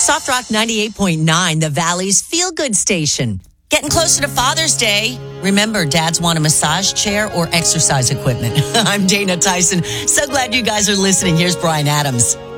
Soft Rock 98.9, the Valley's feel-good station. Getting closer to Father's Day. Remember, dads want a massage chair or exercise equipment. I'm Dana Tyson. So glad you guys are listening. Here's Brian Adams.